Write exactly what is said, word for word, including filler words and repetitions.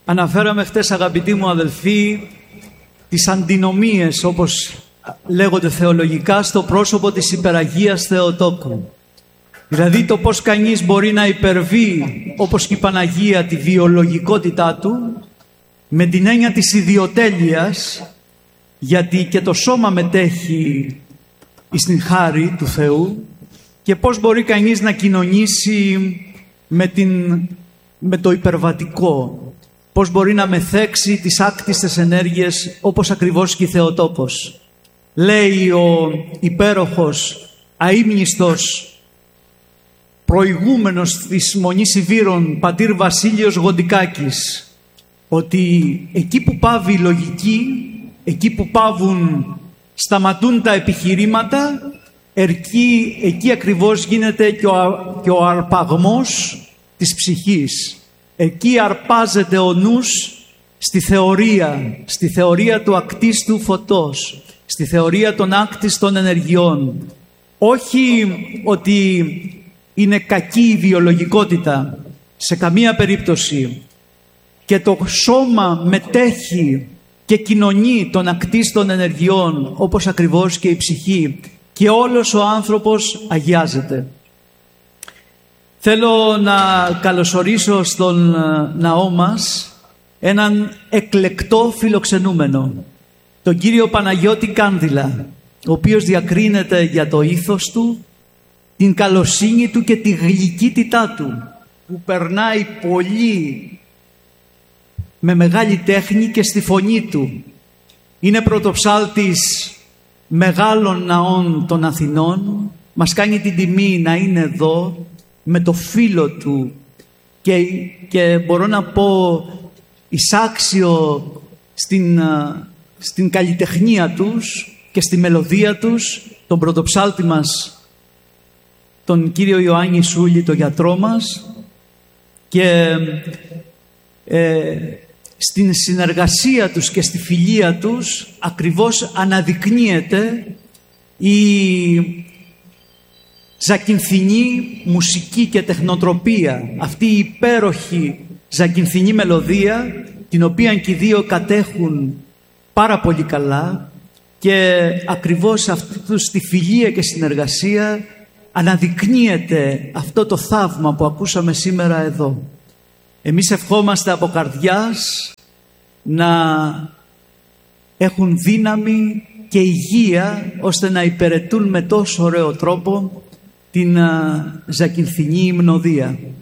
Αναφέραμε χτες, αγαπητοί μου αδελφοί, τις αντινομίες, όπως λέγονται θεολογικά, στο πρόσωπο της υπεραγίας Θεοτόκου. Δηλαδή το πώς κανείς μπορεί να υπερβεί, όπως και η Παναγία, τη βιολογικότητά του, με την έννοια της ιδιοτέλειας, γιατί και το σώμα μετέχει στην χάρη του Θεού, και πώς μπορεί κανείς να κοινωνήσει με, την, με το υπερβατικό, πώς μπορεί να μεθέξει τις άκτιστες ενέργειες, όπως ακριβώς και η Θεοτόκος. Λέει ο υπέροχος, αείμνηστος, προηγούμενος της Μονής Ιβύρων, πατήρ Βασίλειος Γοντικάκης, ότι εκεί που πάβει η λογική, εκεί που πάβουν, σταματούν τα επιχειρήματα, εκεί, εκεί ακριβώς γίνεται και ο, και ο αρπαγμός της ψυχής. Εκεί αρπάζεται ο νους στη θεωρία, στη θεωρία του ακτίστου φωτός, στη θεωρία των άκτιστων ενεργειών. Όχι ότι είναι κακή η βιολογικότητα, σε καμία περίπτωση. Και το σώμα μετέχει και κοινωνεί των ακτίστων ενεργειών, όπως ακριβώς και η ψυχή, και όλος ο άνθρωπος αγιάζεται. Θέλω να καλωσορίσω στον ναό μας έναν εκλεκτό φιλοξενούμενο, τον κύριο Παναγιώτη Κάνδυλα, ο οποίος διακρίνεται για το ήθος του, την καλοσύνη του και τη γλυκύτητά του, που περνάει πολύ με μεγάλη τέχνη και στη φωνή του. Είναι πρωτοψάλτης μεγάλων ναών των Αθηνών, μας κάνει την τιμή να είναι εδώ με το φίλο του και, και μπορώ να πω εισάξιο στην, στην καλλιτεχνία τους και στη μελωδία τους, τον πρωτοψάλτη μας, τον κύριο Ιωάννη Σούλη, τον γιατρό μας, και ε, στην συνεργασία τους και στη φιλία τους ακριβώς αναδεικνύεται η ζακυνθινή μουσική και τεχνοτροπία, αυτή η υπέροχη ζακυνθινή μελωδία, την οποία και οι δύο κατέχουν πάρα πολύ καλά, και ακριβώς αυτού στη φιλία και συνεργασία αναδεικνύεται αυτό το θαύμα που ακούσαμε σήμερα εδώ. Εμείς ευχόμαστε από καρδιάς να έχουν δύναμη και υγεία, ώστε να υπηρετούν με τόσο ωραίο τρόπο την ζακυνθινή υμνοδία.